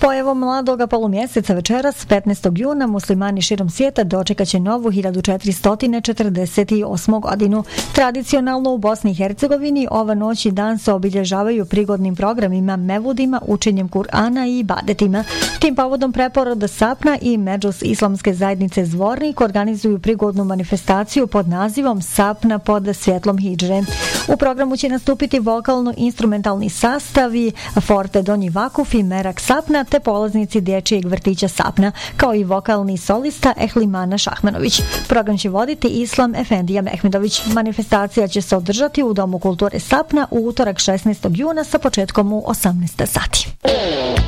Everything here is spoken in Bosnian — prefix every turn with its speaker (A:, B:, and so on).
A: Pojavom mladoga polumjeseca večeras, 15. juna, muslimani širom svijeta dočekaće novu 1448. godinu. Tradicionalno u Bosni i Hercegovini ova noć i dan se obilježavaju prigodnim programima, mevudima, učenjem Kur'ana i ibadetima. Tim povodom preporoda Sapna i Medžlis islamske zajednice Zvornik organizuju prigodnu manifestaciju pod nazivom Sapna pod svjetlom hidžre. U programu će nastupiti vokalno-instrumentalni sastavi Forte Donji Vakuf i Merak Sapna te polaznici dječjeg vrtića Sapna, kao i vokalni solista Ehlimana Šahmanović. Program će voditi Islam Efendija Mehmedović. Manifestacija će se održati u Domu kulture Sapna u utorak 16. juna sa početkom u 18 sati.